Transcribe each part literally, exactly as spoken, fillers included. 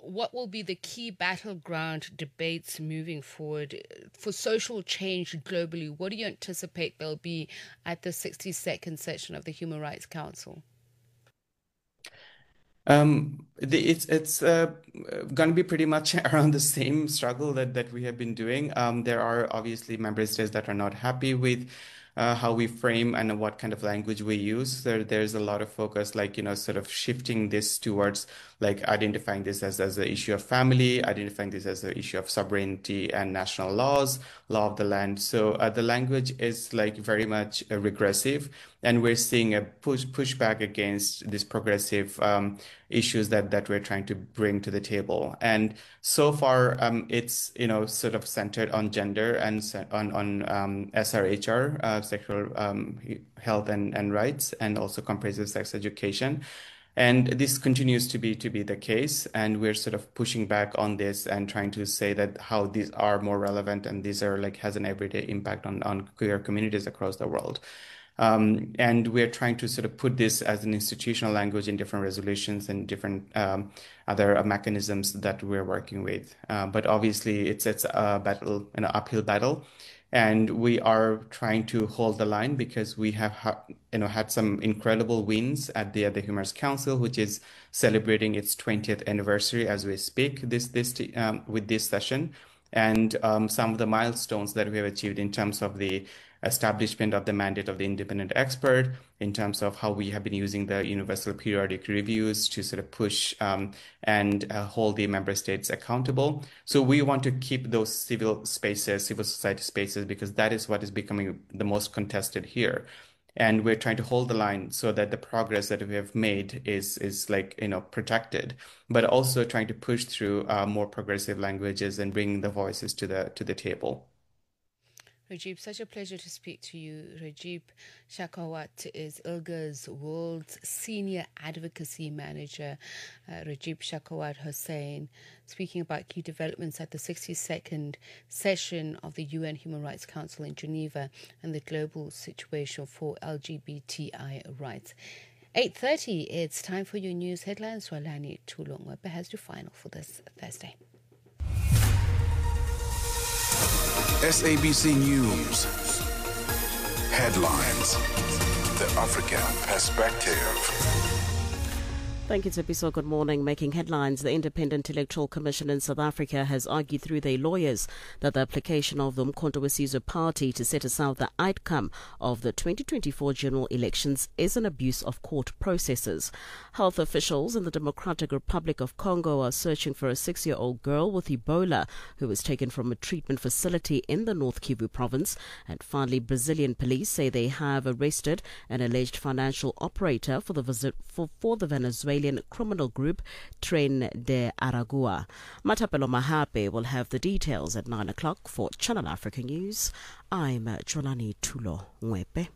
what will be the key battleground debates moving forward for social change globally? What do you anticipate there'll be at the sixty-second session of the Human Rights Council? Um, the, it's it's uh, going to be pretty much around the same struggle that, that we have been doing. Um, there are obviously member states that are not happy with uh, how we frame and what kind of language we use. There, there's a lot of focus, like, you know, sort of shifting this towards like identifying this as, as an issue of family, identifying this as an issue of sovereignty and national laws, law of the land. So uh, the language is like very much uh, regressive, and we're seeing a push pushback against these progressive um, issues that that we're trying to bring to the table. And so far, um, it's you know sort of centered on gender and on on um, S R H R, uh, sexual um, health and, and rights, and also comprehensive sex education. And this continues to be to be the case, and we're sort of pushing back on this and trying to say that how these are more relevant, and these are like has an everyday impact on on queer communities across the world. Um, and we're trying to sort of put this as an institutional language in different resolutions and different um, other mechanisms that we're working with. Uh, but obviously, it's it's a battle, an uphill battle. And we are trying to hold the line because we have ha- you know had some incredible wins at the at the Human Rights Council, which is celebrating its twentieth anniversary as we speak this this um, with this session, and um, some of the milestones that we have achieved in terms of the establishment of the mandate of the independent expert, in terms of how we have been using the universal periodic reviews to sort of push um, and uh, hold the member states accountable. So we want to keep those civil spaces, civil society spaces, because that is what is becoming the most contested here. And we're trying to hold the line so that the progress that we have made is is like, you know, protected, but also trying to push through uh, more progressive languages and bring the voices to the to the table. Rajib, such a pleasure to speak to you. Rajib Shekhawat is ILGA's World's Senior Advocacy Manager. Uh, Rajib Shekhawat Hussain, speaking about key developments at the sixty-second session of the U N Human Rights Council in Geneva and the global situation for L G B T I rights. eight thirty, it's time for your news headlines. Swalani Tulongwepe has your final for this Thursday. S A B C News. Headlines. The African Perspective. Thank you, Tsepiso. Good morning. Making headlines, the Independent Electoral Commission in South Africa has argued through their lawyers that the application of the Umkhonto weSizwe Party to set aside the outcome of the twenty twenty-four general elections is an abuse of court processes. Health officials in the Democratic Republic of Congo are searching for a six-year-old girl with Ebola who was taken from a treatment facility in the North Kivu province. And finally, Brazilian police say they have arrested an alleged financial operator for the, for, for the Venezuelan criminal group Tren de Aragua. Matapelo Mahape will have the details at nine o'clock for Channel Africa News. I'm Cholani Tulo Ngwepe.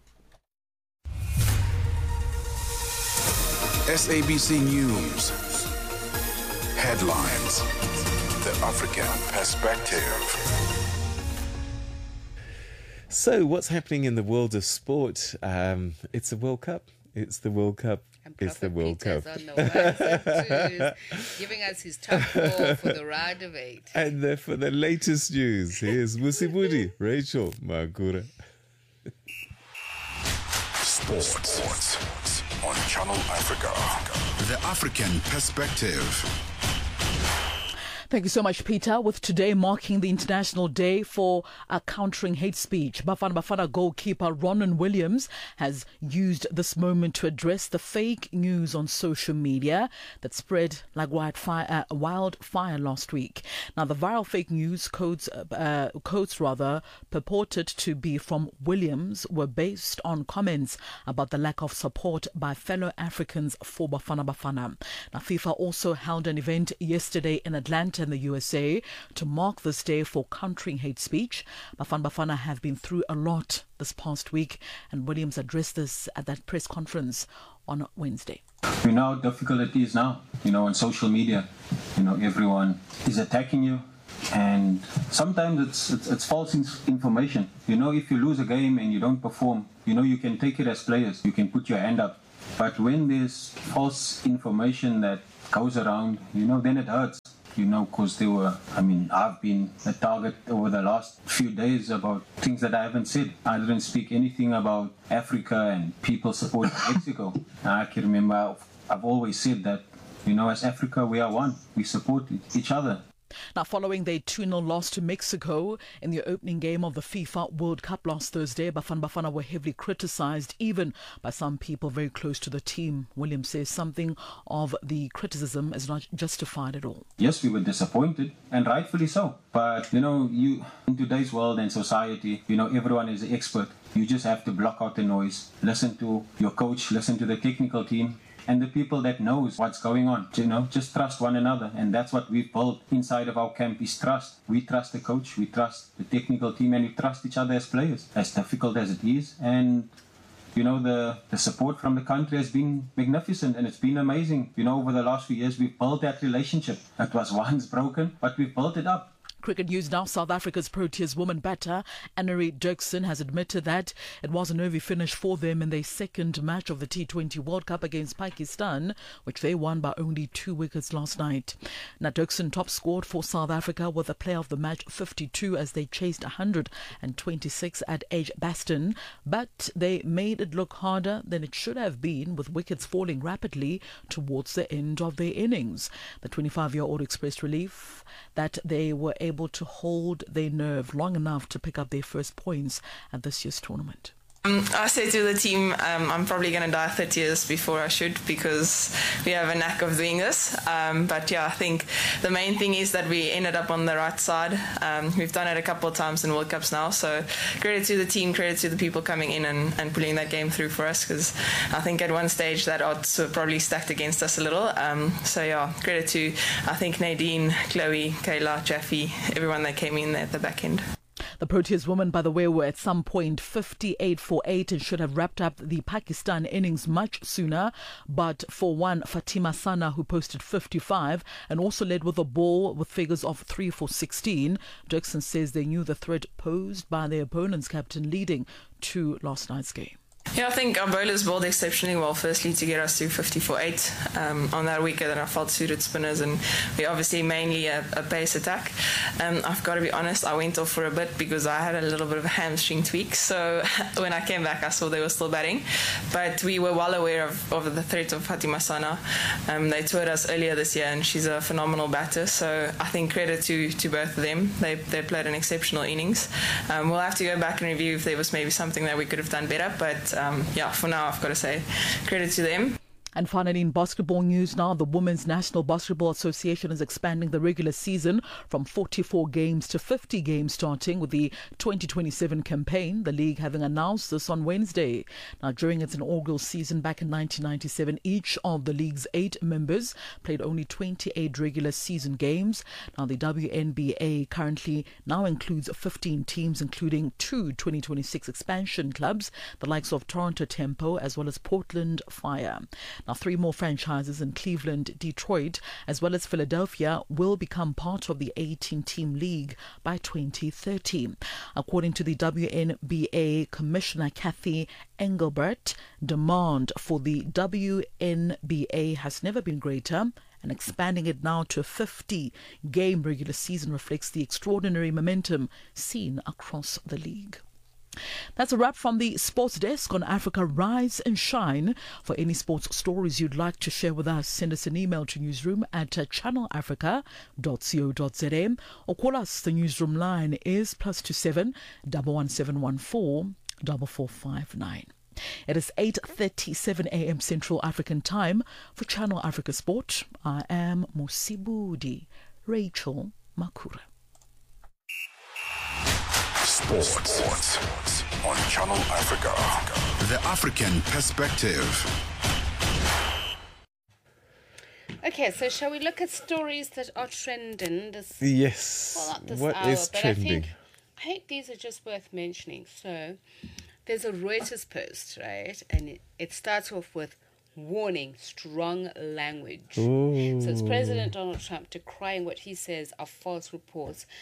S A B C News. Headlines. The African Perspective. So, what's happening in the world of sport? Um, it's the World Cup. It's the World Cup. It's the World Peter's Cup. On the ones and twos, giving us his top four for the round of eight. And the, for the latest news, here's Musibudi, Rachel Magura. Sports on Channel Africa. The African Perspective. Thank you so much, Peter. With today marking the International Day for uh, Countering Hate Speech, Bafana Bafana goalkeeper Ronwen Williams has used this moment to address the fake news on social media that spread like wildfire, uh, wildfire last week. Now, the viral fake news codes, uh, codes rather, purported to be from Williams were based on comments about the lack of support by fellow Africans for Bafana Bafana. Now, FIFA also held an event yesterday in Atlanta in the U S A to mark this day for countering hate speech. Bafana Bafana have been through a lot this past week, and Williams addressed this at that press conference on Wednesday. We know how difficult it is now, you know, on social media. You know, everyone is attacking you, and sometimes it's, it's, it's false information. You know, if you lose a game and you don't perform, you know, you can take it as players, you can put your hand up. But when there's false information that goes around, you know, then it hurts. you know, because they were, I mean, I've been a target over the last few days about things that I haven't said. I didn't speak anything about Africa and people supporting Mexico. I can remember I've, I've always said that, you know, as Africa, we are one. We support each other. Now, following their two nil loss to Mexico in the opening game of the FIFA World Cup last Thursday, Bafana Bafana were heavily criticised, even by some people very close to the team. Williams says something of the criticism is not justified at all. Yes, we were disappointed, and rightfully so. But, you know, you in today's world and society, you know, everyone is an expert. You just have to block out the noise, listen to your coach, listen to the technical team, and the people that knows what's going on. You know, just trust one another, and that's what we've built inside of our camp is trust. We trust the coach, we trust the technical team, and we trust each other as players, as difficult as it is. And you know, the, the support from the country has been magnificent, and it's been amazing. You know, over the last few years, we've built that relationship. It was once broken, but we've built it up. Cricket news now. South Africa's Proteas woman batter Annery Dirksen has admitted that it was a nervy finish for them in their second match of the T twenty World Cup against Pakistan, which they won by only two wickets last night. Now, Dirksen top scored for South Africa with a player of the match fifty-two as they chased one hundred twenty-six at Edgbaston, but they made it look harder than it should have been, with wickets falling rapidly towards the end of their innings. The twenty-five-year-old expressed relief that they were able able to hold their nerve long enough to pick up their first points at this year's tournament. Um, I said to the team, um, I'm probably going to die thirty years before I should, because we have a knack of doing this. Um, but yeah, I think the main thing is that we ended up on the right side. Um, we've done it a couple of times in World Cups now. So credit to the team, credit to the people coming in and, and pulling that game through for us, because I think at one stage that odds were probably stacked against us a little. Um, so yeah, credit to, I think, Nadine, Chloe, Kayla, Jaffe, everyone that came in there at the back end. The Proteas women, by the way, were at some point fifty-eight for eight and should have wrapped up the Pakistan innings much sooner. But for one, Fatima Sana, who posted fifty-five and also led with the ball with figures of three for sixteen. Dirksen says they knew the threat posed by their opponent's captain, leading to last night's game. Yeah, I think our bowlers bowled exceptionally well, firstly, to get us to fifty for eight um, on that weekend, and I felt suited spinners, and we obviously mainly a, a pace attack. Um, I've got to be honest, I went off for a bit because I had a little bit of a hamstring tweak, so when I came back I saw they were still batting, but we were well aware of, of the threat of Fatima Sana. Um, they toured us earlier this year and she's a phenomenal batter, so I think credit to, to both of them. They, they played an exceptional innings. Um, we'll have to go back and review if there was maybe something that we could have done better, but Um, yeah, for now, I've got to say credit to them. And finally, in basketball news now, the Women's National Basketball Association is expanding the regular season from forty-four games to fifty games, starting with the twenty twenty-seven campaign, the league having announced this on Wednesday. Now, during its inaugural season back in nineteen ninety-seven, each of the league's eight members played only twenty-eight regular season games. Now, the W N B A currently now includes fifteen teams, including two twenty twenty-six expansion clubs, the likes of Toronto Tempo as well as Portland Fire. Now, three more franchises in Cleveland, Detroit, as well as Philadelphia will become part of the eighteen-team league by twenty thirty. According to the W N B A Commissioner Kathy Engelbert, demand for the W N B A has never been greater, and expanding it now to a fifty-game regular season reflects the extraordinary momentum seen across the league. That's a wrap from the Sports Desk on Africa Rise and Shine. For any sports stories you'd like to share with us, send us an email to newsroom at channel africa dot co dot za or call us. The newsroom line is plus two seven one one seven one four four four five nine. It is eight thirty-seven a.m. Central African Time for Channel Africa Sport. I am Mosibudi Rachel Makura. Sports. Sports on Channel Africa. The African Perspective. Okay, so shall we look at stories that are trending this, Yes. well, not this What hour, is but trending? I think, I think these are just worth mentioning. So there's a Reuters post, right? And it, it starts off with warning, strong language. Ooh. So it's President Donald Trump decrying what he says are false reports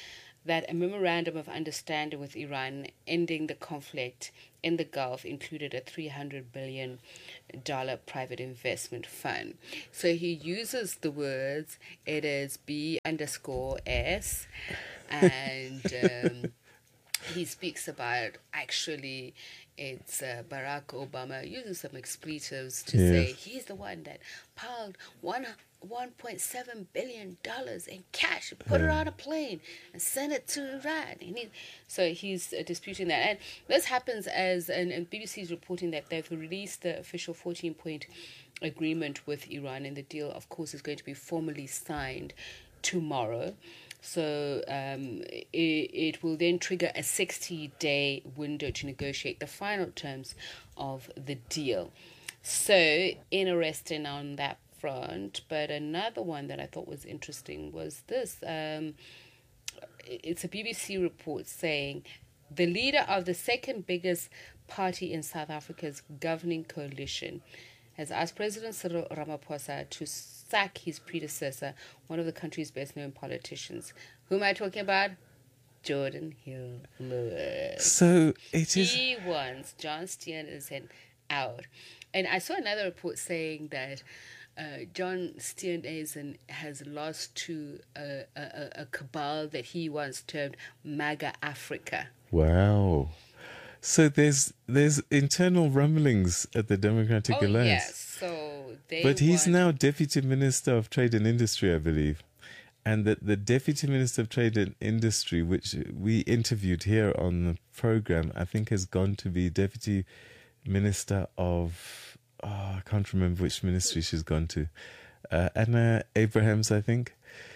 that a memorandum of understanding with Iran ending the conflict in the Gulf included a three hundred billion dollars private investment fund. So he uses the words, it is B underscore S, and um, he speaks about actually it's uh, Barack Obama using some expletives to Yes. say he's the one that piled one one point seven billion dollars in cash, put it on a plane, and sent it to Iran. And he, so he's uh, disputing that, and this happens as and, and B B C is reporting that they've released the official fourteen-point agreement with Iran, and the deal, of course, is going to be formally signed tomorrow. So um, it, it will then trigger a sixty-day window to negotiate the final terms of the deal. So interesting on that front. But another one that I thought was interesting was this. Um, it's a B B C report saying the leader of the second biggest party in South Africa's governing coalition has asked President Cyril Ramaphosa to sack his predecessor, one of the country's best-known politicians. Who am I talking about? Jordan Hill Lewis. So it is. He wants John Steenhuisen out. And I saw another report saying that uh, John Steenhuisen has lost to a, a, a cabal that he once termed MAGA Africa. Wow. So there's there's internal rumblings at the Democratic Oh, Alliance. yes. So they But he's want- now Deputy Minister of Trade and Industry, I believe. And that the Deputy Minister of Trade and Industry, which we interviewed here on the program, I think has gone to be Deputy Minister of, oh, I can't remember which ministry she's gone to. Uh, Anna Abrahams, I think.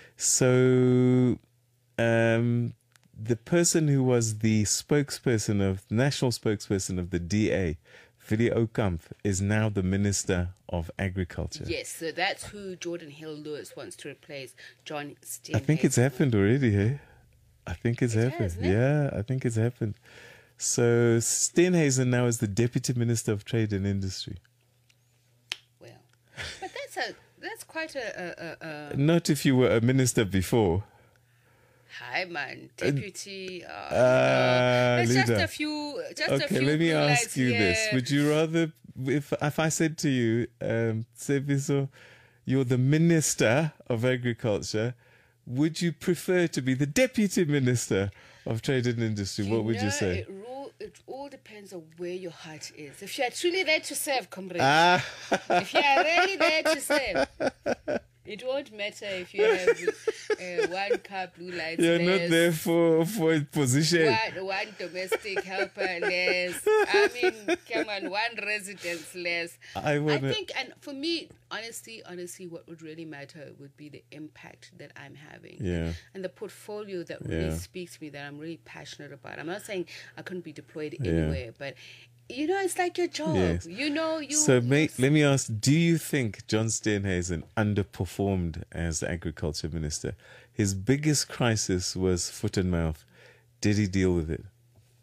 So um, the person who was the spokesperson of, national spokesperson of the D A, Willie Okamp, is now the Minister of Agriculture. Yes, so that's who Jordan Hill Lewis wants to replace John Steenhuisen. I think it's happened already, hey? I think it's It happened. has, no? Yeah, I think it's happened. So Steenhuisen now is the Deputy Minister of Trade and Industry. Well, but that's a that's quite a, a, a, a Not if you were a minister before. hi man deputy. Uh, Ah, There's just leader. a few, just a Okay, few. let me blue ask lights you here. this. Would you rather, if if I said to you, um, Sebiso, you're the Minister of Agriculture, would you prefer to be the Deputy Minister of Trade and Industry? What would know, you say? It, ro- it all depends on where your heart is. If you're truly there to serve, comrade. Ah, If you're really there to serve, it won't matter if you have uh, one car blue lights you're less, not there for, for a position. one, one domestic helper less. I mean, come on, one residence less. I I wanna- think, and for me, honestly, honestly, what would really matter would be the impact that I'm having. Yeah. And the portfolio that really Yeah. speaks to me, that I'm really passionate about. I'm not saying I couldn't be deployed Yeah. anywhere, but you know, it's like your job. Yes. You know, you. So, you mate, let me ask, do you think John Steenhuisen underperformed as the agriculture minister? His biggest crisis was foot and mouth. Did he deal with it?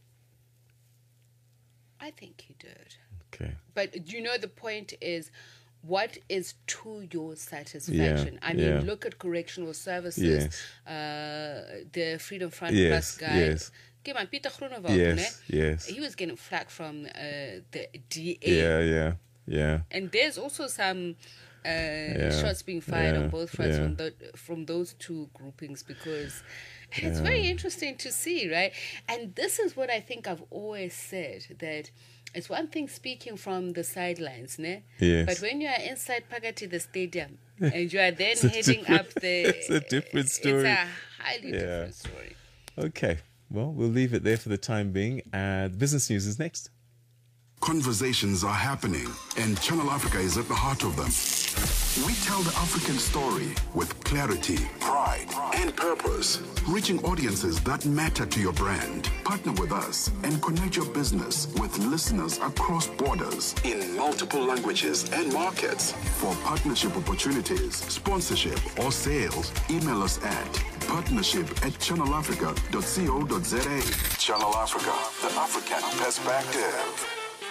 I think he did. Okay. But you know, the point is, what is to your satisfaction? I mean, yeah. look at correctional services, Yes. uh, the Freedom Front Yes, Plus guy. yes. Okay, man, Peter Groenewald, Yes, ne? yes. He was getting flack from uh, the D A. Yeah, yeah, yeah. And there's also some uh, shots being fired yeah, on both fronts yeah. from, the, from those two groupings, because it's very interesting to see, right? And this is what I think I've always said, that it's one thing speaking from the sidelines, ne? Yes. But when you are inside Pagati, the stadium, and you are then It's a heading different- up the... it's a different story. It's a highly Yeah. different story. Okay. Well, we'll leave it there for the time being. Uh, the business news is next. Conversations are happening, and Channel Africa is at the heart of them. We tell the African story with clarity, pride, and purpose, reaching audiences that matter to your brand. Partner with us and connect your business with listeners across borders in multiple languages and markets. For partnership opportunities, sponsorship, or sales, email us at partnership at channel africa dot co dot za. Channel Africa, the African perspective.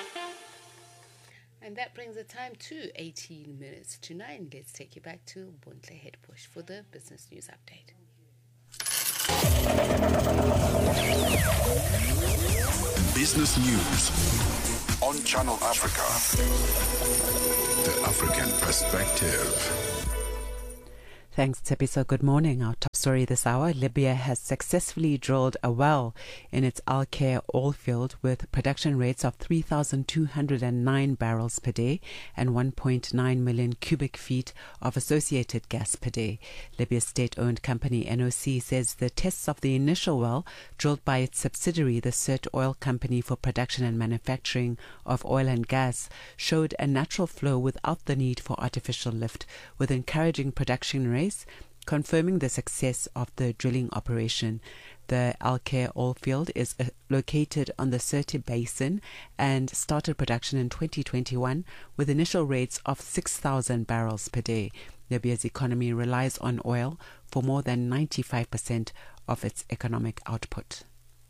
And that brings the time to eighteen minutes to nine. Let's take you back to Bontle Headbush for the business news update. Business News on Channel Africa. The African Perspective. Thanks, Tsepiso. Good morning. Our top story this hour: Libya has successfully drilled a well in its Al Khair oil field with production rates of three thousand two hundred nine barrels per day and one point nine million cubic feet of associated gas per day. Libya's state-owned company N O C says the tests of the initial well, drilled by its subsidiary, the Sirte Oil Company for Production and Manufacturing of Oil and Gas, showed a natural flow without the need for artificial lift, with encouraging production rates, confirming the success of the drilling operation. The Al Khair oil field is uh, located on the Sirte Basin and started production in twenty twenty-one with initial rates of six thousand barrels per day. Libya's economy relies on oil for more than ninety-five percent of its economic output.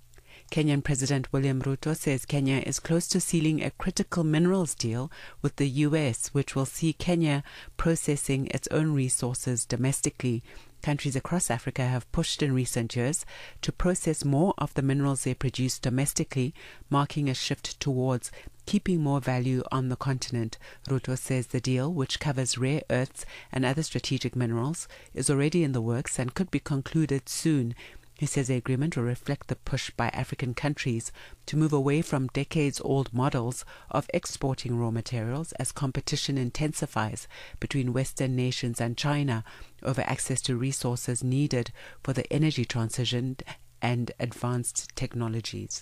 Kenyan President William Ruto says Kenya is close to sealing a critical minerals deal with the U S, which will see Kenya processing its own resources domestically. Countries across Africa have pushed in recent years to process more of the minerals they produce domestically, marking a shift towards keeping more value on the continent. Ruto says the deal, which covers rare earths and other strategic minerals, is already in the works and could be concluded soon. He says the agreement will reflect the push by African countries to move away from decades-old models of exporting raw materials as competition intensifies between Western nations and China over access to resources needed for the energy transition and advanced technologies.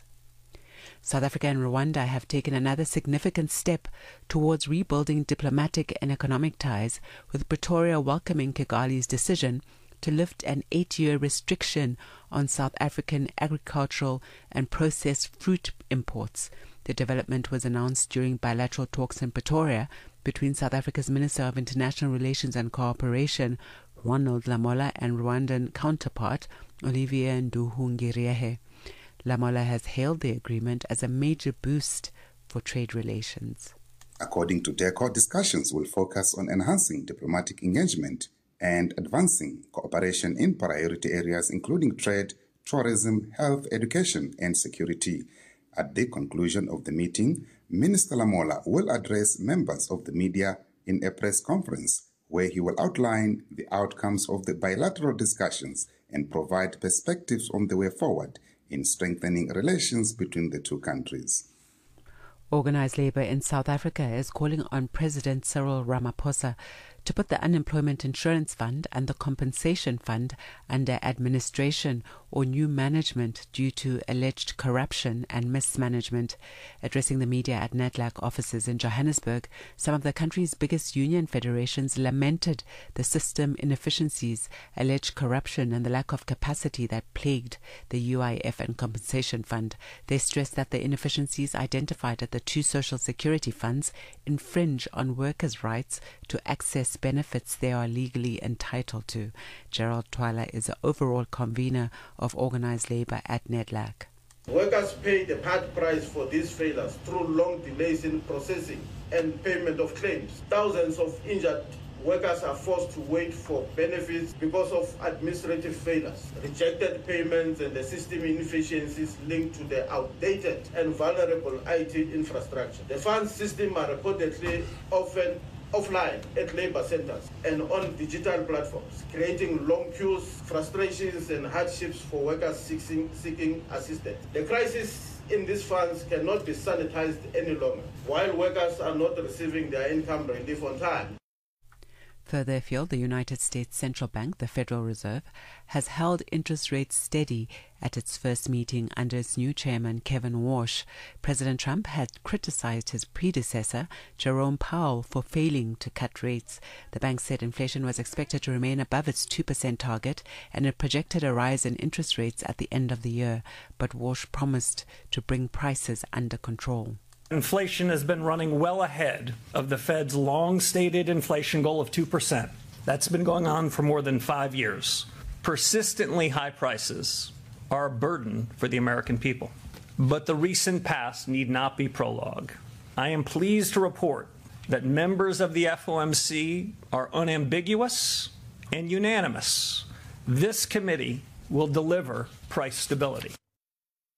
South Africa and Rwanda have taken another significant step towards rebuilding diplomatic and economic ties, with Pretoria welcoming Kigali's decision to lift an eight-year restriction on South African agricultural and processed fruit imports. The development was announced during bilateral talks in Pretoria between South Africa's Minister of International Relations and Cooperation, Ronald Lamola, and Rwandan counterpart, Olivier Nduhungirehe. Lamola has hailed the agreement as a major boost for trade relations. According to DECO, discussions will focus on enhancing diplomatic engagement and advancing cooperation in priority areas including trade, tourism, health, education, and security. At the conclusion of the meeting, Minister Lamola will address members of the media in a press conference where he will outline the outcomes of the bilateral discussions and provide perspectives on the way forward in strengthening relations between the two countries. Organised labour in South Africa is calling on President Cyril Ramaphosa to put the Unemployment Insurance Fund and the Compensation Fund under administration or new management due to alleged corruption and mismanagement. Addressing the media at NADLAC offices in Johannesburg, some of the country's biggest union federations lamented the system inefficiencies, alleged corruption and the lack of capacity that plagued the U I F and Compensation Fund. They stressed that the inefficiencies identified at the two social security funds infringe on workers' rights to access benefits they are legally entitled to. Gerald Twala is the overall convener of organised labour at NADLAC. Workers pay the hard price for these failures through long delays in processing and payment of claims. Thousands of injured workers are forced to wait for benefits because of administrative failures, rejected payments, and the system inefficiencies linked to the outdated and vulnerable I T infrastructure. The fund system are reportedly often offline at labour centres and on digital platforms, creating long queues, frustrations and hardships for workers seeking, seeking assistance. The crisis in these funds cannot be sanitized any longer, while workers are not receiving their income relief on time. Further afield, the United States Central Bank, the Federal Reserve, has held interest rates steady at its first meeting under its new chairman, Kevin Warsh. President Trump had criticized his predecessor, Jerome Powell, for failing to cut rates. The bank said inflation was expected to remain above its two percent target, and it projected a rise in interest rates at the end of the year. But Warsh promised to bring prices under control. Inflation has been running well ahead of the Fed's long-stated inflation goal of two percent. That's been going on for more than five years. Persistently high prices are a burden for the American people. But the recent past need not be prologue. I am pleased to report that members of the F O M C are unambiguous and unanimous. This committee will deliver price stability.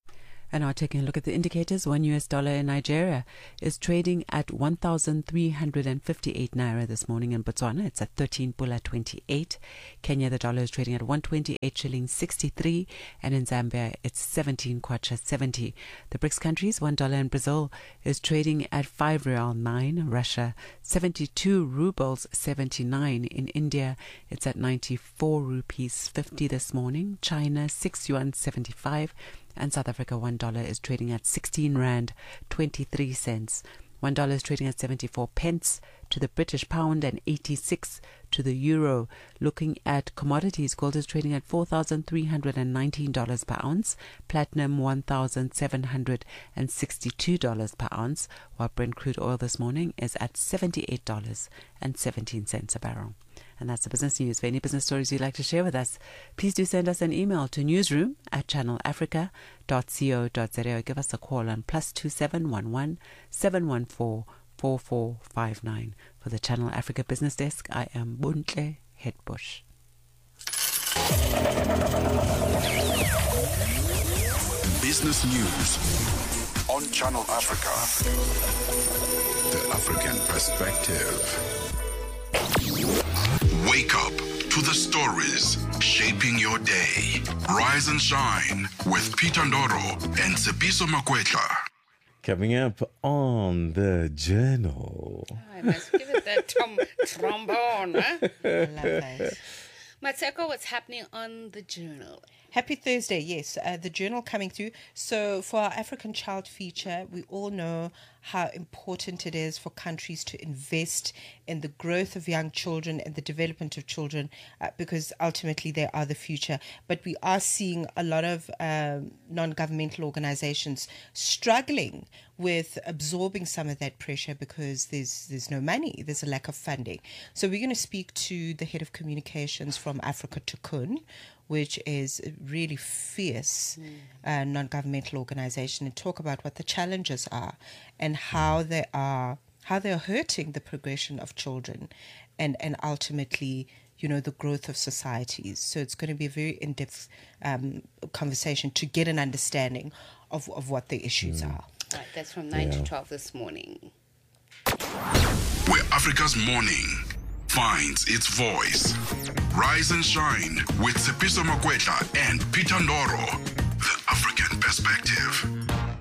And now taking a look at the indicators, one U S dollar in Nigeria is trading at one thousand three hundred fifty-eight naira this morning. In Botswana, it's at thirteen pula twenty-eight. Kenya, the dollar is trading at one twenty-eight shillings sixty-three. And in Zambia, it's seventeen kwacha seventy. The BRICS countries, one dollar in Brazil is trading at five real nine. Russia, seventy-two rubles seventy-nine. In India, it's at ninety-four rupees fifty this morning. China, six yuan seventy-five. And South Africa, one dollar is trading at sixteen rand twenty-three cents. One dollar is trading at seventy-four pence to the British pound and eighty-six to the euro. Looking at commodities, gold is trading at four thousand three hundred nineteen dollars per ounce, platinum one thousand seven hundred sixty-two dollars per ounce, while Brent crude oil this morning is at seventy-eight dollars and seventeen cents a barrel. And that's the business news. For any business stories you'd like to share with us, please do send us an email to newsroom at channel africa dot co dot za or give us a call on plus two seven one one seven one four four four five nine. For the Channel Africa Business Desk, I am Buntle Hetbush. Business news on Channel Africa. The African perspective. Wake up to the stories shaping your day. Rise and shine with Peter Ndoro and Tsepiso Makwetla. Coming up on the Journal. Oh, I must give it that tom- trombone. Huh? I love that. Mateko, what's happening on the Journal? Happy Thursday, yes. Uh, the Journal coming through. So for our African Child feature, we all know how important it is for countries to invest in the growth of young children and the development of children uh, because ultimately they are the future. But we are seeing a lot of um, non-governmental organizations struggling with absorbing some of that pressure because there's there's no money, there's a lack of funding. So we're going to speak to the head of communications from Africa Tikkun, which is a really fierce mm. uh, non-governmental organization, and talk about what the challenges are and how they are how they are hurting the progression of children and, and ultimately, you know, the growth of societies. So it's going to be a very in-depth um, conversation to get an understanding of, of what the issues mm. are. Right, that's from nine yeah. to twelve this morning. Where Africa's morning finds its voice. Rise and shine with Tsepiso Makwetla and Peter Ndoro. The African perspective.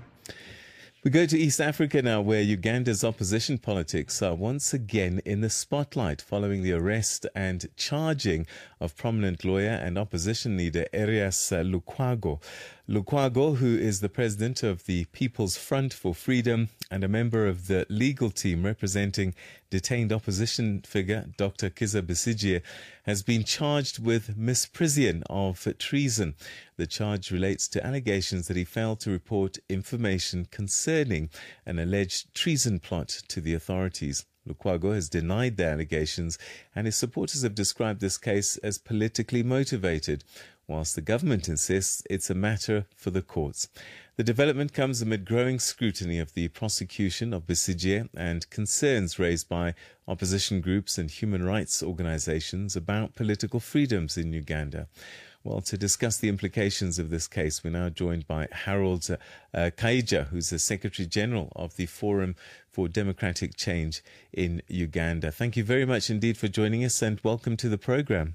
We go to East Africa now, where Uganda's opposition politics are once again in the spotlight following the arrest and charging of prominent lawyer and opposition leader Erias Lukwago. Lukwago, who is the president of the People's Front for Freedom and a member of the legal team representing detained opposition figure Doctor Kizza Besigye, has been charged with misprision of treason. The charge relates to allegations that he failed to report information concerning an alleged treason plot to the authorities. Lukwago has denied the allegations, and his supporters have described this case as politically motivated, whilst the government insists it's a matter for the courts. The development comes amid growing scrutiny of the prosecution of Besigye and concerns raised by opposition groups and human rights organizations about political freedoms in Uganda. Well, to discuss the implications of this case, we're now joined by Harold uh, uh, Kaija, who's the Secretary General of the Forum for Democratic Change in Uganda. Thank you very much indeed for joining us, and welcome to the program.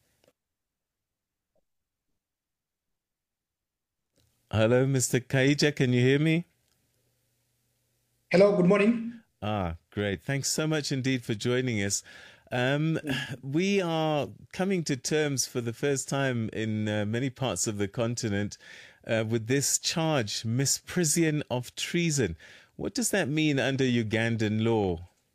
Hello, Mister Kaija, can you hear me? Hello, good morning. Ah, great. Thanks so much indeed for joining us. Um, we are coming to terms for the first time in uh, many parts of the continent uh, with this charge, misprision of treason. What does that mean under Ugandan law?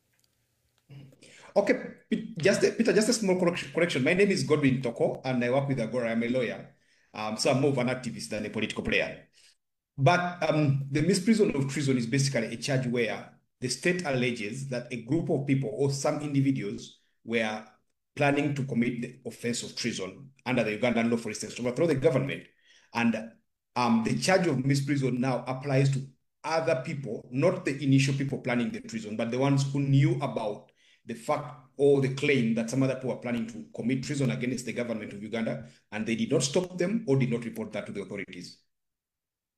Okay, just Peter, just a small correction. My name is Godwin Toko, and I work with Agora. I'm a lawyer, um, so I'm more of an activist than a political player. But um, the misprision of treason is basically a charge where the state alleges that a group of people or some individuals were planning to commit the offense of treason under the Ugandan law, for instance, to overthrow the government. And um, the charge of misprision now applies to other people, not the initial people planning the treason, but the ones who knew about the fact or the claim that some other people were planning to commit treason against the government of Uganda, and they did not stop them or did not report that to the authorities.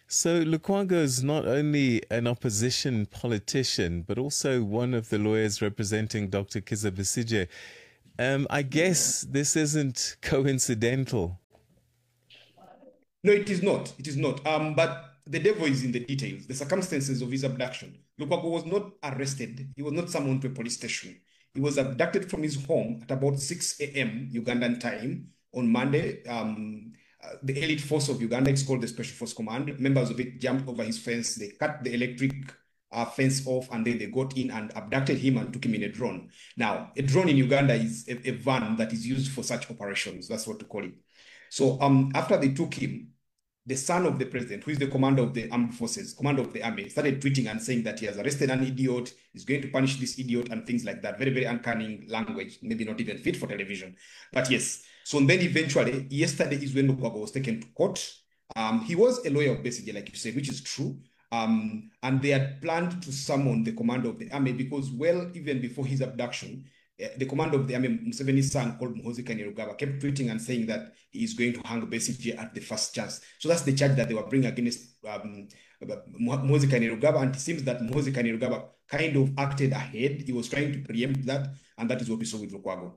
So Lukwago is not only an opposition politician, but also one of the lawyers representing Doctor Kizza Besigye. Um, I guess this isn't coincidental. No, it is not. It is not. Um, but the devil is in the details, the circumstances of his abduction. Lukwago was not arrested. He was not summoned to a police station. He was abducted from his home at about six a.m. Ugandan time on Monday. Um, uh, the elite force of Uganda, it's called the Special Force Command. Members of it jumped over his fence. They cut the electric uh, fence off, and then they got in and abducted him and took him in a drone. Now, a drone in Uganda is a, a van that is used for such operations. That's what to call it. So um, after they took him, the son of the president, who is the commander of the armed forces, commander of the army, started tweeting and saying that he has arrested an idiot, he's going to punish this idiot and things like that. Very, very uncanny language, maybe not even fit for television. But yes, so then eventually, yesterday is when Lukwago was taken to court. Um, he was a lawyer of Besigye, like you said, which is true. Um, and they had planned to summon the commander of the army because, well, even before his abduction, the commander of the army, Museveni's son, called Muhoozi Kainerugaba, kept tweeting and saying that he is going to hang Besigye at the first chance. So that's the charge that they were bringing against um, Muhoozi Kainerugaba, and it seems that Muhoozi Kainerugaba kind of acted ahead. He was trying to preempt that, and that is what we saw with Lukwago.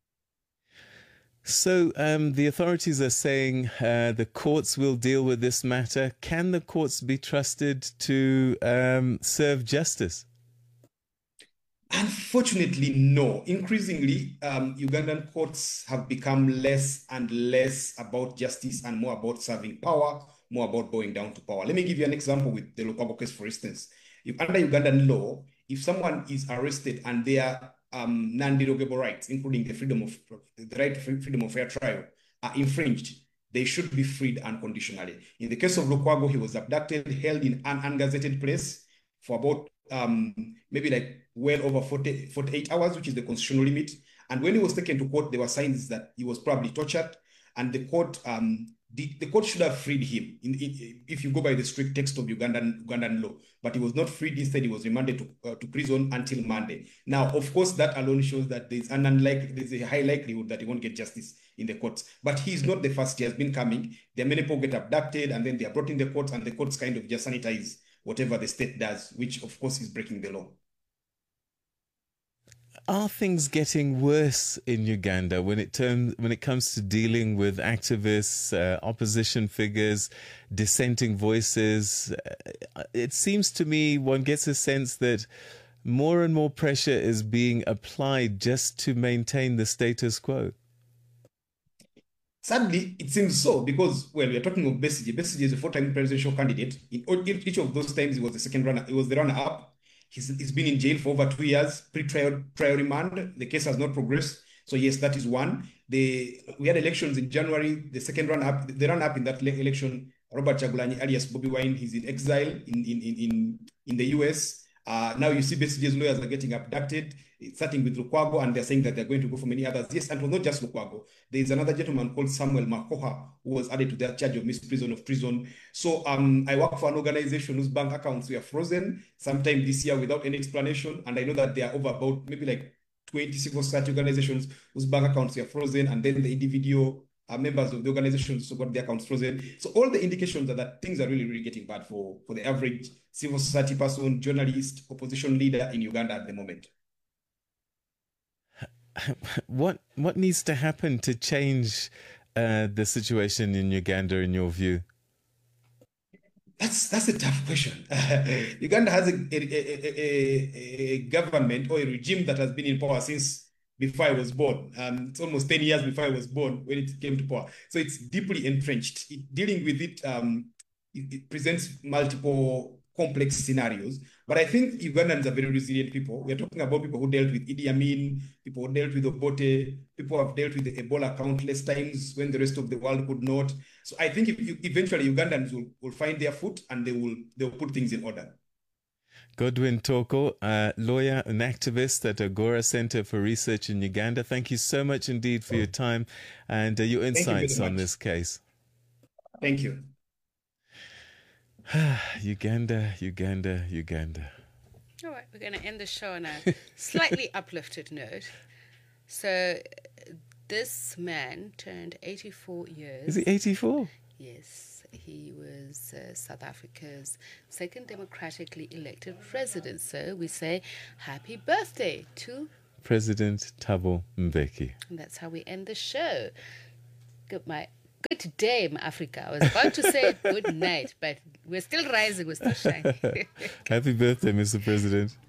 So um, the authorities are saying uh, the courts will deal with this matter. Can the courts be trusted to um, serve justice? Unfortunately, no. Increasingly, um, Ugandan courts have become less and less about justice and more about serving power, more about bowing down to power. Let me give you an example with the Lukwago case, for instance. If under Ugandan law, if someone is arrested and their um, non-derogable rights, including the freedom of the right to freedom of fair trial, are infringed, they should be freed unconditionally. In the case of Lukwago, he was abducted, held in an ungazetted place for about um, maybe like well over forty, forty-eight hours, which is the constitutional limit. And when he was taken to court, there were signs that he was probably tortured, and the court um, the, the court should have freed him in, in, if you go by the strict text of Ugandan, Ugandan law. But he was not freed. Instead, he was remanded to, uh, to prison until Monday. Now, of course, that alone shows that there's an unlikely, there's a high likelihood that he won't get justice in the courts. But he's not the first. He has been coming. There are many people get abducted, and then they are brought in the courts, and the courts kind of just sanitize whatever the state does, which of course is breaking the law. Are things getting worse in Uganda when it terms when it comes to dealing with activists, uh, opposition figures, dissenting voices? Uh, it seems to me one gets a sense that more and more pressure is being applied just to maintain the status quo. Sadly, it seems so because, well, we're talking of Besigye. Besigye is a four-time presidential candidate. In each of those times, he was the second runner. He was the runner-up. He's, he's been in jail for over two years, pre-trial trial remand. The case has not progressed. So yes, that is one. The, we had elections in January. The second run-up, the run-up in that election, Robert Chagulanyi alias Bobby Wine, he's in exile in, in, in, in the U S. Uh, now you see Besigye's lawyers are getting abducted, starting with Lukwago, and they're saying that they're going to go for many others. Yes, and it was not just Lukwago. There is another gentleman called Samuel Makoha who was added to that charge of misprision of treason. So um, I work for an organization whose bank accounts were frozen sometime this year without any explanation, and I know that there are over about maybe like twenty civil society organizations whose bank accounts were frozen, and then the individual uh, members of the organization also got their accounts frozen. So all the indications are that things are really, really getting bad for, for the average civil society person, journalist, opposition leader in Uganda at the moment. What what needs to happen to change uh, the situation in Uganda, in your view? That's that's a tough question. Uganda has a, a, a, a, a government or a regime that has been in power since before I was born. Um, it's almost ten years before I was born when it came to power. So it's deeply entrenched. It, dealing with it, um, it, it presents multiple complex scenarios. But I think Ugandans are very resilient people. We're talking about people who dealt with Idi Amin, people who dealt with Obote, people who have dealt with the Ebola countless times when the rest of the world could not. So I think if you, eventually Ugandans will, will find their foot and they will they will put things in order. Godwin Toko, uh, lawyer and activist at Agora Center for Research in Uganda. Thank you so much indeed for your time and uh, your insights on this case. Thank you. Uganda, Uganda, Uganda. All right, we're going to end the show on a slightly uplifted note. So this man turned eighty-four years. Is he eighty-four? Yes, he was uh, South Africa's second democratically elected president. So we say happy birthday to President Thabo Mbeki. And that's how we end the show. Good, my, good day, Africa. I was about to say good night, but we're still rising, we're still shining. Happy birthday, Mister President.